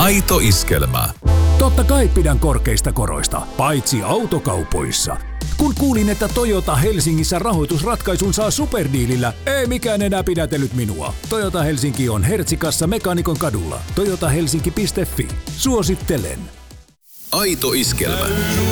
Aito iskelmä. Totta kai pidän korkeista koroista, paitsi autokaupoissa. Kun kuulin, että Toyota Helsingissä rahoitusratkaisun saa superdiilillä, ei mikään enää pidätellyt minua. Toyota Helsinki on Hertsikassa Mekaanikon kadulla. toyotahelsinki.fi. Suosittelen. Aito iskelmä.